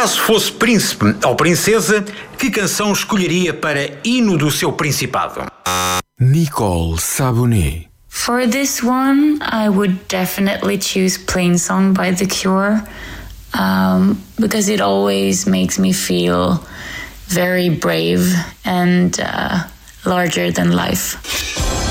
Caso fosse príncipe ou princesa, que canção escolheria para hino do seu principado? Nicole Sabonet. For this one, I would definitely choose Plain Song by The Cure, because it always makes me feel very brave and larger than life.